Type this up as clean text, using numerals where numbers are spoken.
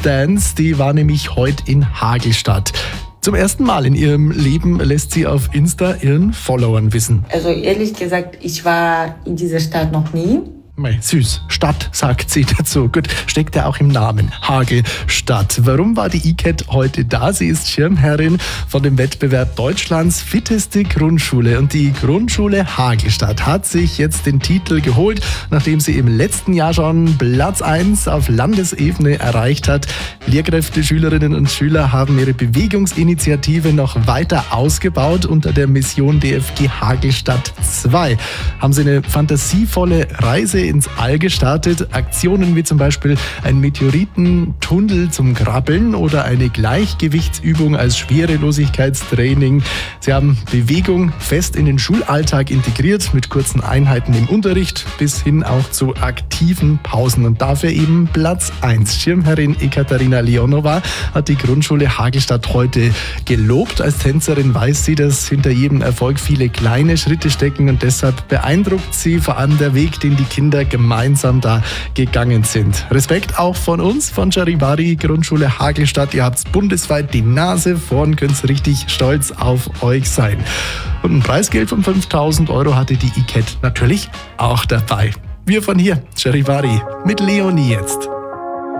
Let's Dance, die war nämlich heute in Hagelstadt. Zum ersten Mal in ihrem Leben lässt sie auf Insta ihren Followern wissen. Also ehrlich gesagt, ich war in dieser Stadt noch nie. Süß, Stadt, sagt sie dazu. Gut, steckt ja auch im Namen. Hagelstadt. Warum war die ICAT heute da? Sie ist Schirmherrin von dem Wettbewerb Deutschlands fitteste Grundschule. Und die Grundschule Hagelstadt hat sich jetzt den Titel geholt, nachdem sie im letzten Jahr schon Platz 1 auf Landesebene erreicht hat. Lehrkräfte, Schülerinnen und Schüler haben ihre Bewegungsinitiative noch weiter ausgebaut unter der Mission DFG Hagelstadt 2. Haben sie eine fantasievolle Reise ins All gestartet. Aktionen wie zum Beispiel ein Meteoritentunnel zum Krabbeln oder eine Gleichgewichtsübung als Schwerelosigkeitstraining. Sie haben Bewegung fest in den Schulalltag integriert, mit kurzen Einheiten im Unterricht bis hin auch zu aktiven Pausen und dafür eben Platz 1. Schirmherrin Ekaterina Leonova hat die Grundschule Hagelstadt heute gelobt. Als Tänzerin weiß sie, dass hinter jedem Erfolg viele kleine Schritte stecken und deshalb beeindruckt sie vor allem der Weg, den die Kinder gemeinsam da gegangen sind. Respekt auch von uns, von Charivari Grundschule Hagelstadt. Ihr habt bundesweit die Nase vorn, könnt richtig stolz auf euch sein. Und ein Preisgeld von 5.000 € hatte die ICAT natürlich auch dabei. Wir von hier, Charivari, mit Leonie jetzt.